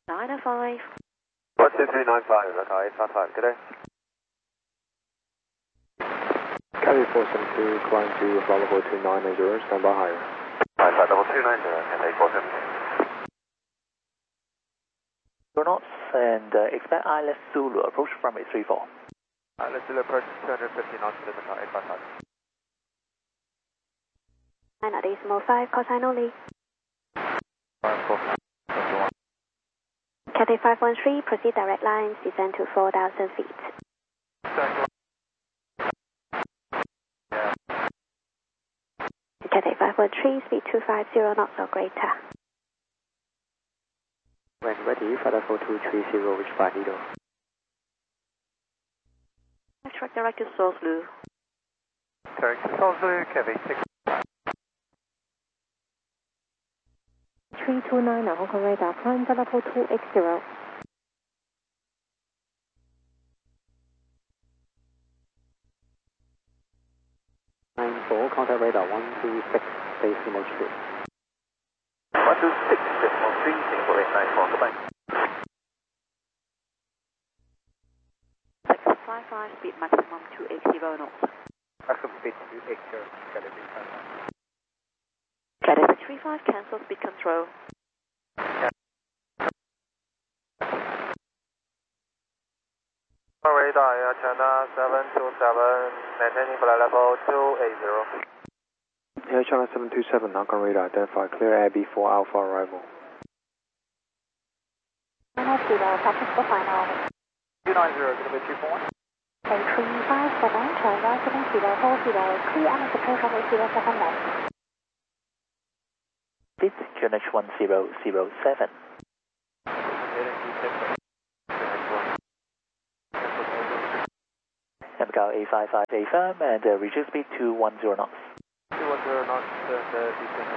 905. 12395, Macau 855, good day. Cathay 472, climb to level 290, stand by higher. Alright, level 290, Cathay 472. Knots and expect ILS Zulu approach runway 34. Let's do approach 250 knots to Macau 855. 9.5, cosine only. Cathay 513, proceed direct lines, descend to 4,000 feet. Cathay 513, speed 250 knots or greater. When ready, flight level 230, reach by needle. Track direct to South Blue. Direct to South Blue, Cathay 6. 329 Hong Kong radar, climb to level 280. Contact radar 126, stay signal 3. 126, decimal 3, Singapore 894, goodbye. 655, speed maximum 280 knots. Maximum speed 280, Cathay 655. Cathay 635, cancel speed control. Radar Air China 727, maintaining flight level 280. Air China 727, Hong Kong radar, identify clear air B4 Alpha arrival. Practice for final. 290, going to be 241. 35 for 9, turn right, 740, clear and approach runway 07 left. This QNH 1007. Macau 855 firm and reduce speed to 10 knots. 210 knots, descend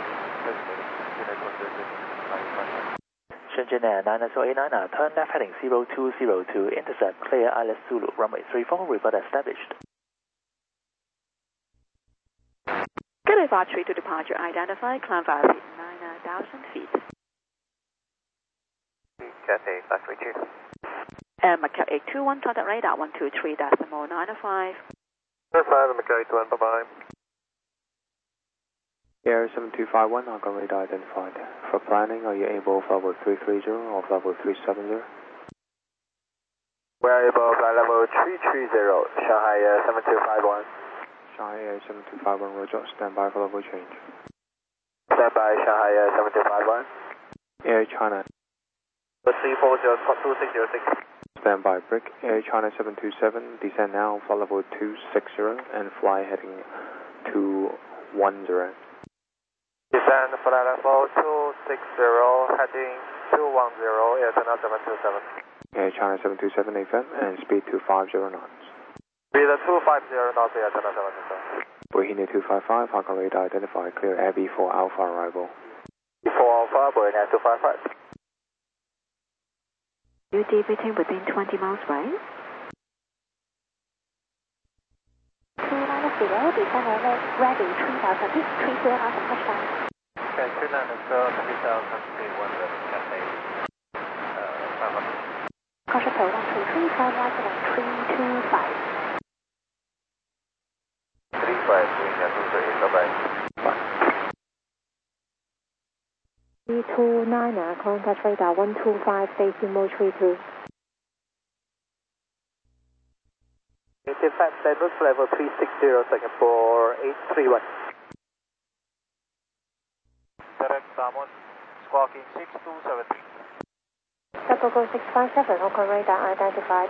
8,000. Shenzhen Air 98089, turn left heading 0202, intercept clear ILS Zulu, runway 34, report established. Cathay 53 to departure identified, climb via 9,000 feet. Cathay 532. Macau 821, contact radar 123.905. 5, Macau 81, bye-bye. Air 7251, Hong Kong radar identified. For planning, are you able of level 330 or level 370? We are able flight level 330, Shanghai Air 7251. Shanghai Air 7251, roger, stand by for level change. Stand by, Shanghai Air 7251. Air China 340, 2606. stand by, brick. Air China 727, descend now, flight level 260 and fly heading 210. Descend flight level 260, heading 210, Air China 727. Air China 727 FM and speed 250 knots. Speed 250 knots, Air China 727. Bohemia 255, Hong Kong radar identified, clear Air B4 Alpha arrival. B4 Alpha, Bohemia 255. You deviating within 20 miles away. 290, descend ready, 3,000 feet, 30 knots and touchdown. Okay, 290, 3000 feet, 1 Cathay 500. Caution code 133, turn right, 325. 35, Bohemia 238, bye-bye. 329, contact radar 125, station mode 32. 85, status level 360, Singapore 831. Direct Salmon, squawking 6273. Double go 657, Hong Kong radar identified.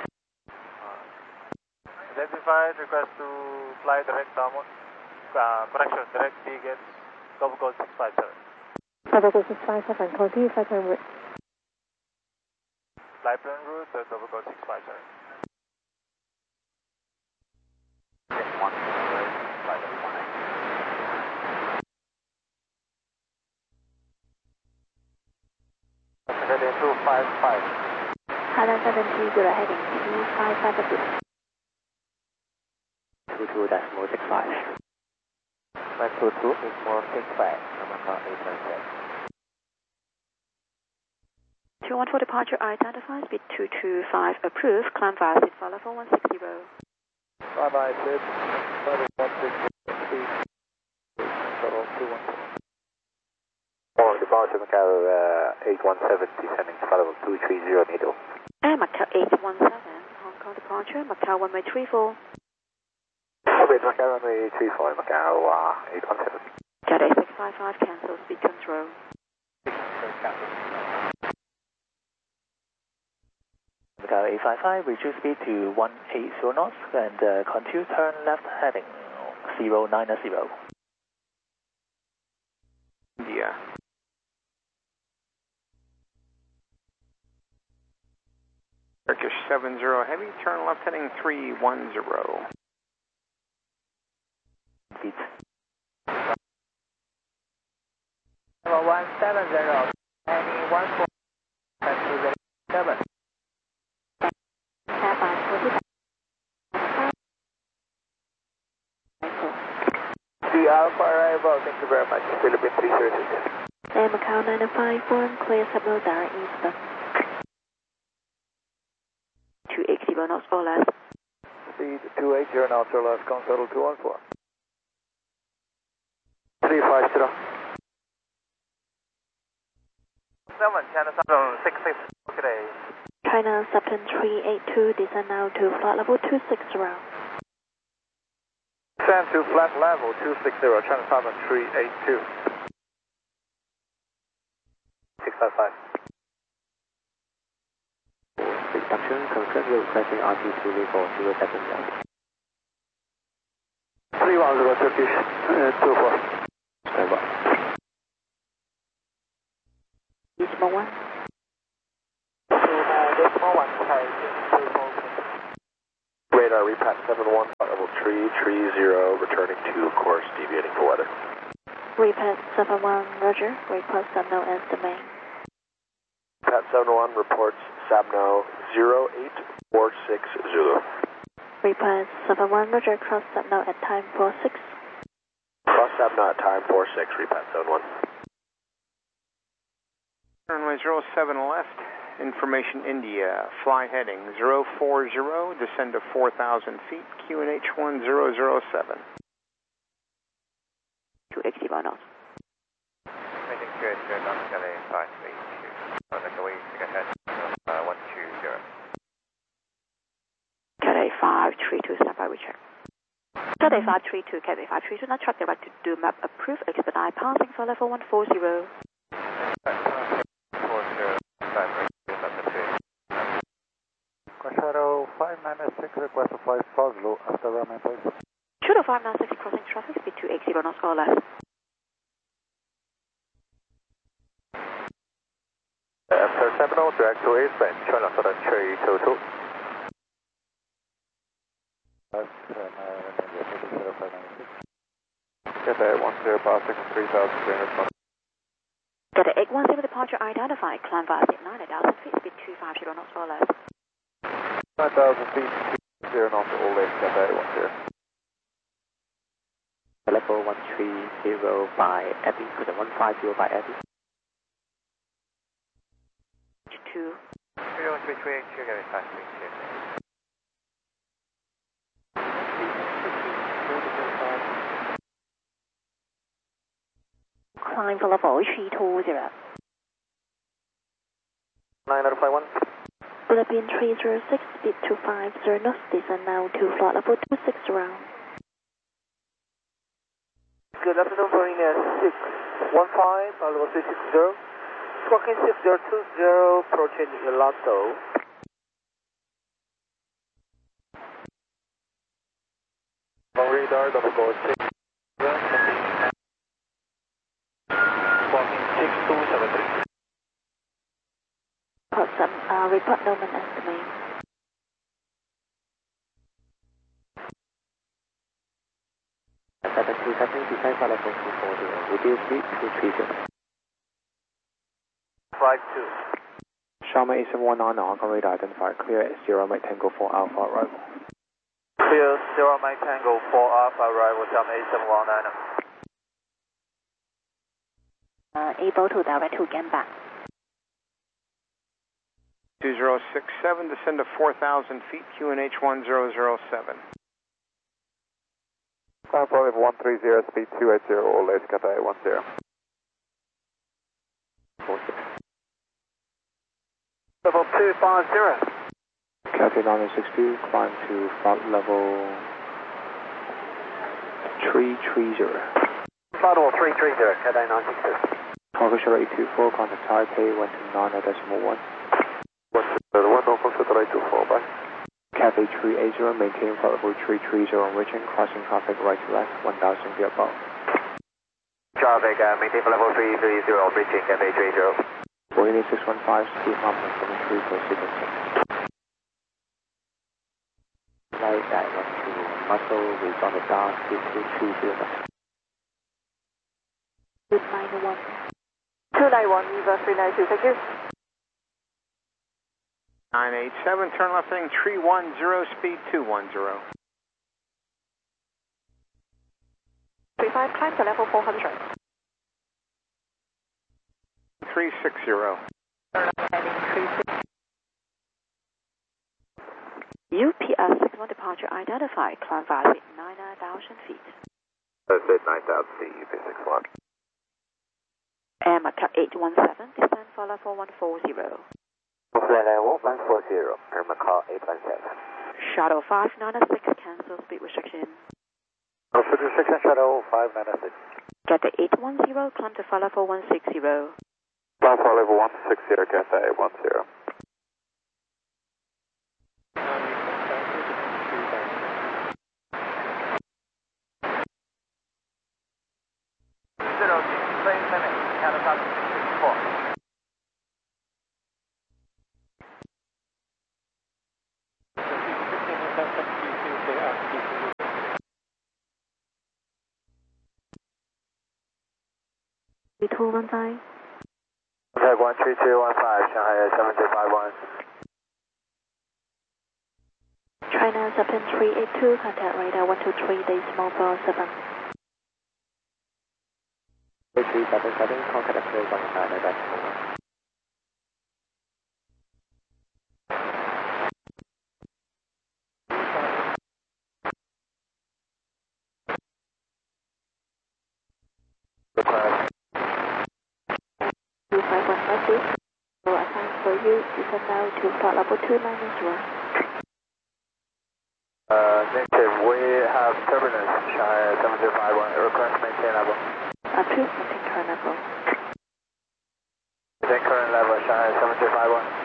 Identified, request to fly direct Salmon. Correction, direct Vegas, double go 657. Double go 657, continue flight plan route. Flight plan route, double go 657. One, flight level 19. Heading 255. Highland 70, heading 255. 22.65. 122 is more 65, Macau 897. 214 departure identified, speed 225 approved, climb via seat for level 160. Bye-bye, Sid. Level 160, speed. Level 214. Oh, departure Macau 817, descending to level 230 needle. Air Macau 817, Hong Kong departure, Macau runway 34. Wait, Macau runway 34, Macau 817. Jet A655, cancel speed control. Macau 855, reduce speed to 180 knots and continue turn left heading 090. India. Turkish 70 heavy, turn left heading 310. Feet. Level 170, heading 14, 7. The Alpha arrival, thank you very much. Philippine 336. Air Macau 951, clear subno direct eastbound. 280 knots or less. Speed 280 knots or less, Consul 214. 350. 7, China 766 today. China Subton 382, descend now to flight level 260. Descend to flat level 260, China 7 382. 655. Reduction, confirm you're requesting RT2 for 0 seconds out. 310 Turkish 24. Stand by. Decimal 1. Decimal 1, Radar repat 71, level 330, returning to course, deviating for weather. Repat 71, roger. Request subno as domain. Pat 71 reports Sabno 0846 Zulu. Repat 71, roger. Cross subno at time 46. Cross Sabno at time 46, repat 71. Runway 07 left, information India, fly heading 040, descend to 4,000 feet, QNH 1007. 280 knots. Making good, on Kelly 532. On the way, ahead, 120. Jet A532, stand by, recheck. Jet A532, Cat A532, not track direct to do map approved, expedite passing for level 140. Shadow 596, request to fly Oslo after runway please. Shadow 596, crossing traffic, speed 280 knots or less. After 70, direct to Eastbound, China Southern 322. Get a 10 passing 3,300. Jet A810 departure identified, climb via seat 9,000 feet, speed 250 knots or less. 9,000 feet, 0 knots, all left, Jet A10. Level 130 by Abbey, to the 150 by Abbey. 2. 30338, get a 532. Climb for level 320. 9051. Philippine 306, speed 250 knots, descend now to flight level 260. Good afternoon, Marine 615, level 360. Squawking 6020, approaching Elato. On radar, double go 6. Squawking 6273. Report Norman as domain. Seven two seven, descend for level 240, reduce speed 230. 52. Sharma A719, Hong Kong radar identified, clear at 0 Mike Tango 4 Alpha arrival. Clear 0 Mike Tango 4 Alpha arrival, Sharma A719. Able to direct to Gamba. 2067, descend to 4,000 feet, QNH 1007. Climb for level 130, speed 280, all late, Cathay 10. 46. Level 250. Cathay 962, climb to flight level 330. Flight level 330, Cathay 962. Cargo Shuttle 824, contact Taipei, went to 9.1. The one Norfolk Shuttle 824, bye. Cathay 380, maintain flight level 330 on Richmond, crossing traffic right to left, 1,000 feet above. Traffic, maintain for level 330, Richmond, Cathay 30. Boeing 615, speed marking 73 for sequencing. Flight direct to Muscle, we on the dark, 2220. Good 91. 291, Eva 392, thank you. 987, turn left heading 310, speed 210. 35, climb to level 400. 360. Turn left heading 36. UPS 61 departure identified, climb via 9,000 feet. That's it, 9,000 feet, UP 61. Macau 817, descend for level 140. Flight level 140, Macau 817. Shuttle 596, cancel speed restriction. Pacific 6 Shuttle 596. Get the 810, climb to flight level 160. Flight for level 160, Cathay 10. B215. Contact 13215, Shanghai 7251. China 7382, contact radar 123.47. 3377, contact X-ray 19.1. Request. 2515, will assign for you, descend now to flight level 290. Negative, we have turbulence, Shanghai 7251, request maintain level. Please maintain current level. Maintain current level, Shanghai 7251.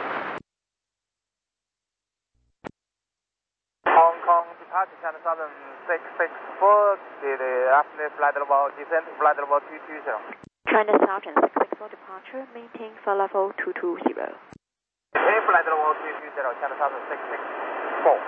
Hong Kong departure China Southern 664, the afternoon flight level, descent flight level 220. China Southern 664 departure, maintain flight level 220. Maintain flight level 220, China Southern 664.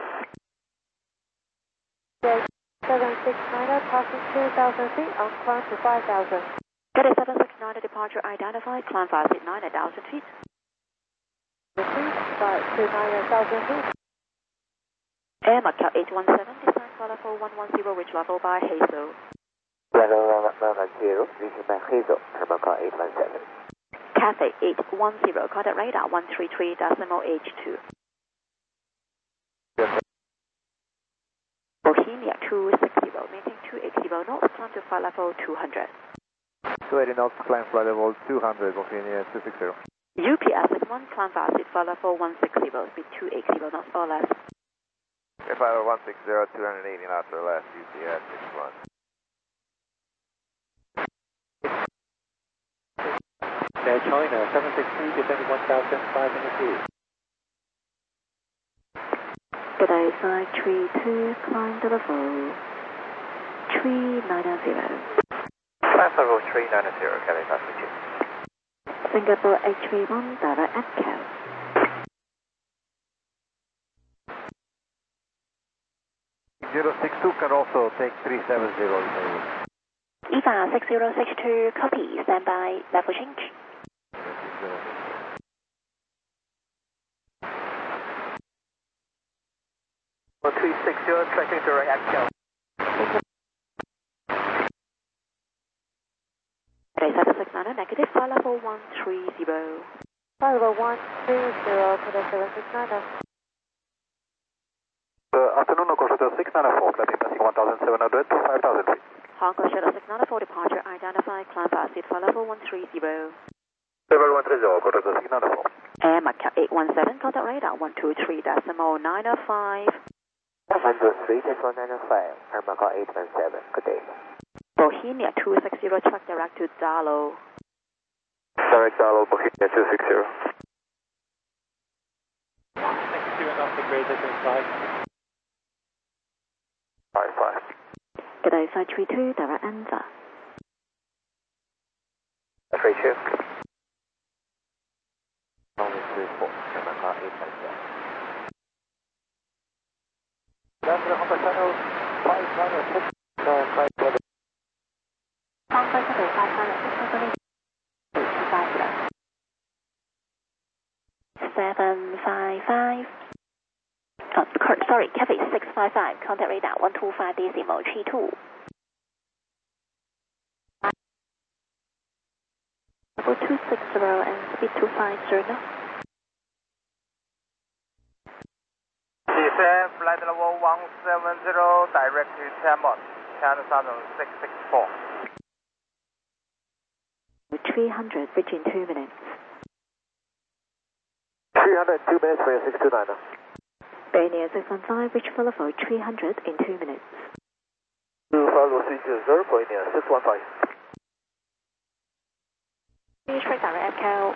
769, passing 2,000 feet, on climb to 5,000. Get a 769 departure identified, climb via 9,000 feet. Proceed, flight to 9,000 feet. Air Macau 817, descend for level 110, reach level by Hazel. Level 110, reaching by Hazel, Macau 817. Cathay 810, contact radar 133.H2. Bohemia 260, maintain 280 knots, climb to flight level 200. 280 knots, climb flight level 200, Bohemia 260. UPS 61, climb via flight level 160, speed 280 knots or less. Flight level 160, 280 knots or less, UPS 61. Air China 763, descending 1,500 feet. G'day, 532, climb to level 390. Flight level 390, Cathay 532. Singapore H31, direct Echo. .062 can also take 370. EVA 6062, copy, standby, level change. 360, tracking direct Echo. G'day 769, negative, flight level 130. Flight level 130, Qatar 769. Afternoon, local shuttle 694, climbing passing 1,700 to 5,000 feet. Hong Kong Shuttle 694 departure identified, climb fast, seat flight level 130. Level 130, local shuttle 694. Air Macau 817, contact radar 123.905. 103, Control 905, Air Macau 817, good day. Bohemia 260, track direct to Dalo. Direct Dalo, Bohemia 260. 62 and after greater than 5. 55. Good day, 532, direct answer. Free shift. Only 34, Air Macau 817. That's the Hong Kong Shuttle 596. 方块是北596，北780。755. Sorry, Cathay 655, contact radar 125.32. Level 260 and speed 250 now. Descend flight level 170, direct to Tianmont, China Southern 664. 300, reaching 2 minutes. 300, 2 minutes for your 629. Bania 615, reach full level 300 in 2 minutes. 25 Bohemia 615. Please track direct FCAL.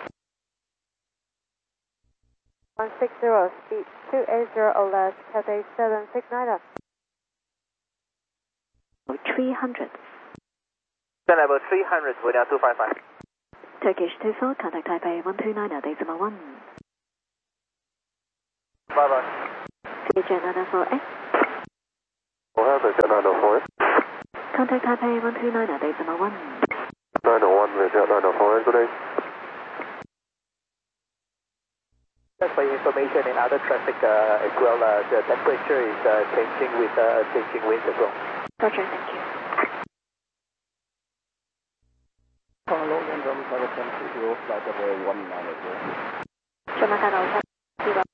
160, speed 280 or less, Cathay 769. 300. Then level 300, Bohemia 255. Turkish 24, contact Taipei 129.1. Bye bye. CJ 904X. Mohammed 904. Contact Taipei 129.1. 901, Vietjet 904, good day. Just for information in other traffic as well, the temperature is changing with changing winds as well. Roger, thank you. Hello, London 720, flight level 190. Jamaica 070.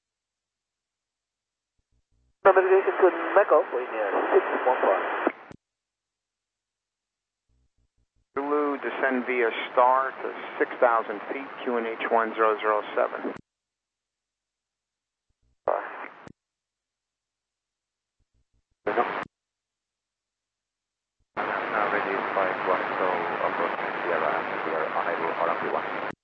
Navigation to Macau, Bohemia 614. Zulu, descend via star to 6,000 feet, QNH 1007. Now ready 51, so approach Sierra and we are unable or RMB1.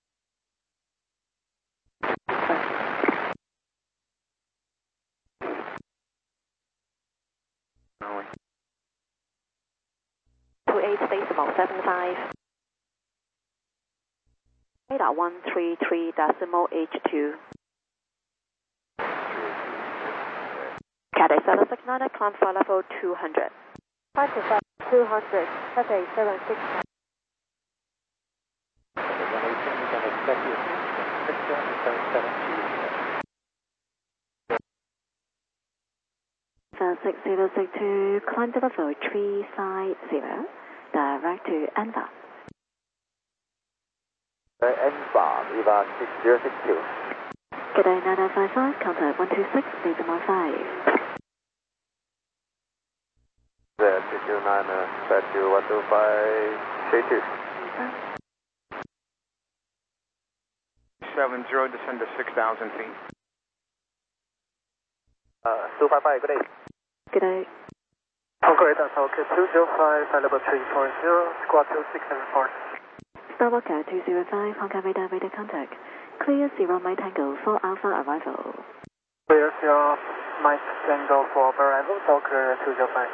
Norway. 28 decimal 75. Radar 133.H2. Cathay 769, climb flight level 200. 525, 200, Cathay 769. So 6062, climb to level 350, direct to Anva. N-bar, Viva 6062. Good day, 9955, contact 126.5. There, 229, back to 125, 32. 70, descend to 6,000 feet. 255, good day. Good day. Hong Kong radar Tower 205, flight level 340, squad 2674. Starwalker 205, Hong Kong radar contact. Clear 0 Mike Tango for Alpha arrival. Clear 0 Mike Tango for arrival, Docker 205.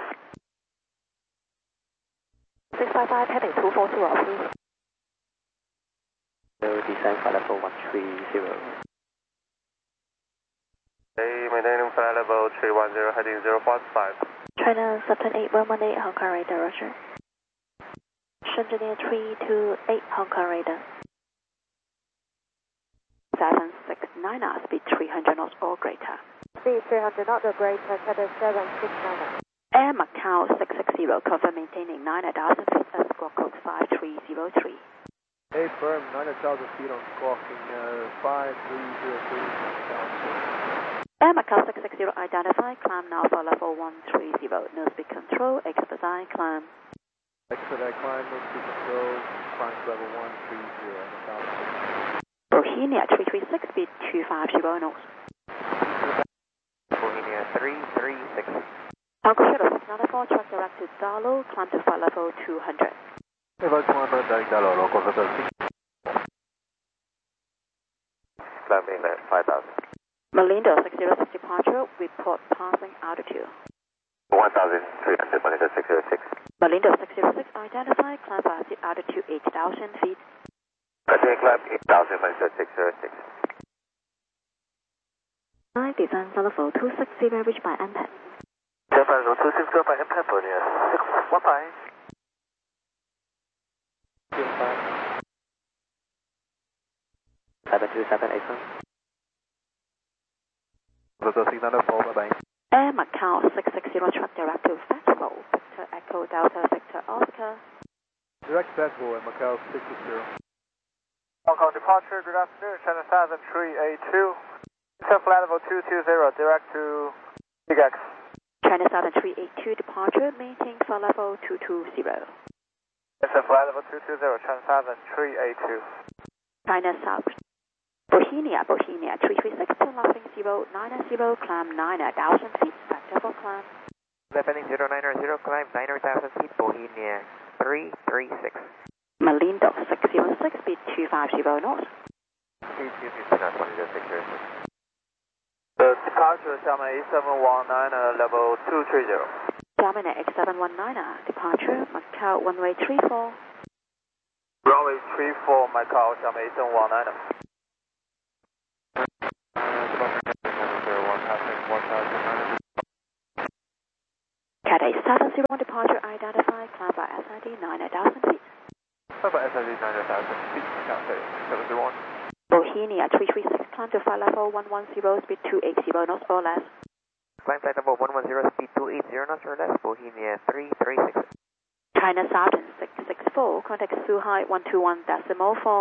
655, heading 240, please. So descend flight level 130. Hey, maintaining flight level 310, heading 015. China 78118, Hong Kong radar, Roger. Shenzhen 328, Hong Kong radar. 769, speed 300 knots or greater. Speed 300 knots or greater, Cathay 769. Air Macau 660, confirm maintaining 9,000 feet at squawk code 5303. A firm, 9,000 feet on squawking 5303. Air Macau 660, identify, climb now for level 130, no speed control, expedite climb. Expedite climb, no speed control, climb level 130, Macau. Bohemia 336, speed 250 knots. Bohemia 336. Uncle Shuttle 694, track direct to Darlow, climb to flight level 200. Level 200, direct Darlow, local hotel 6. Climbing at 5,000. Malindo 606 departure, report passing altitude. 1,300, Malindo 606. Malindo 606, identify, climb by seat altitude 8,000 feet. Continue climb 8,000, Malindo 606. Descend level 260, reached by MPAD. Defend level 260 by MPAD, Bohemia 615. Hotel 694, bye-bye. Air Macau 660, track direct to Festival, Victor Echo Delta Victor Oscar. Direct Festival at Macau 660. Hong Kong departure, good afternoon, China Southern 382. Flight level 220, direct to Big X. China Southern 382 departure, maintain flight level 220. Flight level 220, China Southern 382. China South. Bohemia 336, turn left 090, climb 9,000 feet, active climb. Leveling 090, climb 9,000 feet, Bohemia 336. Malindo 606, speed 250 knots. Speed 250 knots, Malindo 606. Departure, Xiamen 8719, level 230. Xiamen 8719, departure, Macau runway 34. Runway 34, Macau, Xiamen 8719. Cathay 701 departure identified, climb by SID 9,000 feet. Climb by SID 9,000 feet, Cathay 701. Bohemia 336, climb to flight level 110, speed 280 knots or less. Climb flight level 110, speed 280 knots or less, Bohemia 336. China Southern 664, contact Suhai 121.4.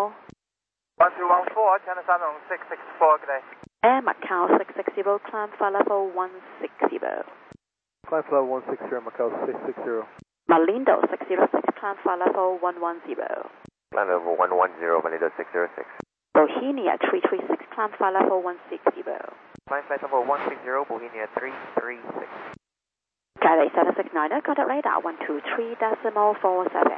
1214, China Southern 664, good day. Air Macau 660, climb flight level 160. Climb level 160, Macau 660. Malindo 606, climb flight level 110. Climb level 110, Malindo 606. Bohemia 336, climb flight level 160. Climb flight level 160, Bohemia 336. Cathay 769, contact radar 123.47.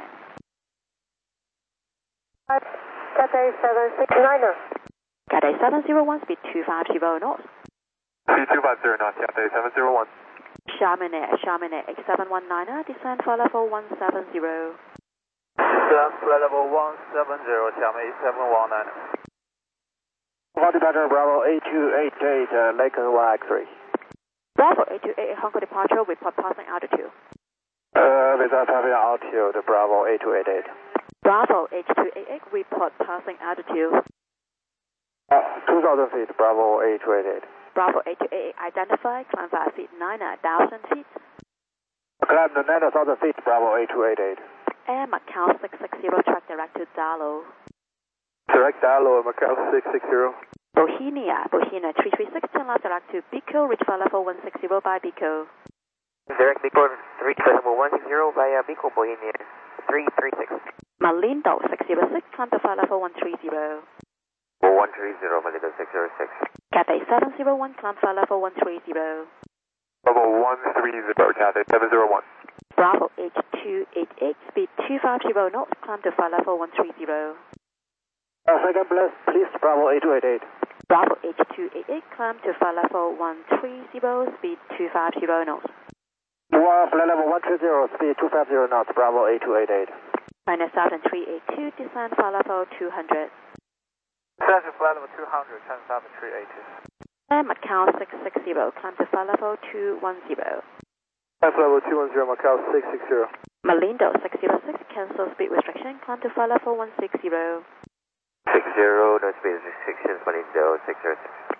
Cathay 769. Cathay 701, speed 250 knots. Speed 250 knots, Cathay 701. Xiamen 8719, descend flight level 170. Descend flight level 170, Xiamen 8719. Departure Bravo 8288, Lincoln 1X3. Bravo 828, Hong Kong departure, report passing altitude. Without having altitude, Bravo 8288. Bravo 8288, report passing altitude. 2,000 feet, Bravo 8288. Bravo 8288, identify, climb via seat 9,000 feet. Climb to 9,000 feet, Bravo 8288. Air Macau 660, track direct to Darlow. Direct Darlow, Macau 660. Bohemia 336, turn left direct to Bico, reach flight level 160 by Bico. Direct Bico, reach flight level 160 via Bico, Bohemia 336. Malindo 606, climb to flight level 130. 130, Malindo 606. Cathay 701, climb flight level 130. Level 130, Cathay 701. Bravo H288, speed 250 knots, climb to flight level 130. Second please, Bravo 8288. Bravo H288, climb to flight level 130, speed 250 knots. Flight level 130, speed 250 knots, Bravo 8288. China Southern 382, descend flight level 200. Descend to flight level 200, China Southern 382. Air Macau 660, climb to flight level 210. Climb level 210, Macau 660. Malindo 606, cancel speed restriction, climb to flight level 160. 60, no speed restrictions, Malindo 606.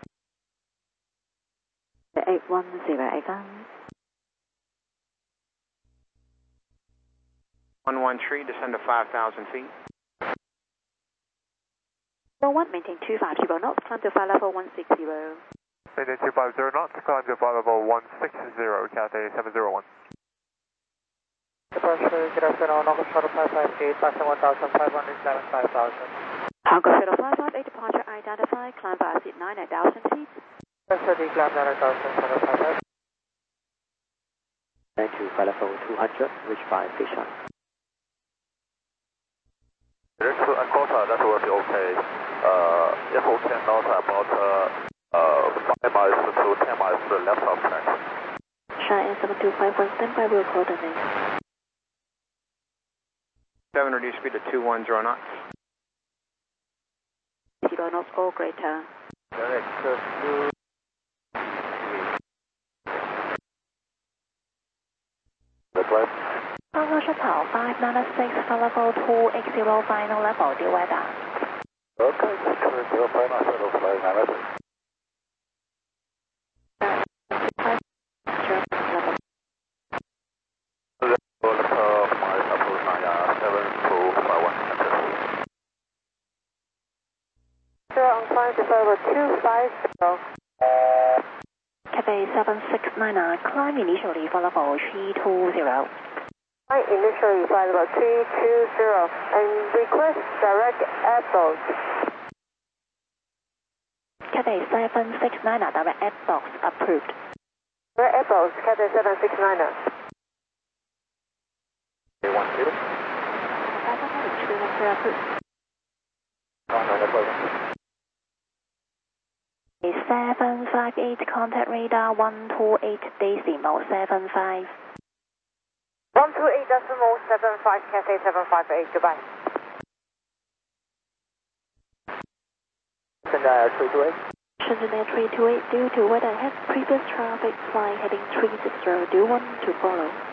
810, advance. 113, descend to 5,000 feet. 1, maintain 250 knots, climb to flight level 160. Maintain 250 knots, climb to flight level 160, Cathay 701. Departure, good afternoon, Hong Kong Shuttle 558, passing 1,500, climbing 5,000. Hong Kong Shuttle 558, departure identified, climb by exit 9,000 feet. Steady, climb 9,000, Shuttle 558. Thank you, flight level 200, reach by station. Direct to Ancorta, that will be okay. If we can note about 5 miles to 10 miles to the left of track. Cheyenne 7251, standby, will coordinate. 7, reduce speed to 210 knots. 0 knots or greater. Direct to... Request. Hong Kong Shuttle 596, flight level 280, final level, deal weather. Okay, 280, final level, flying 996. Cathay 7699, climb initially for level 320. Initially flight level 320 and request direct airbox. Cathay 769, direct airbox approved. Direct airbox, Cathay 769. 310. 310 approved. 758, contact radar 128 decimal 75. 128.75, Cathay 758, goodbye. Shenzhen 328. Shenzhen 328, due to weather ahead, previous traffic flight heading 360, do you want to follow?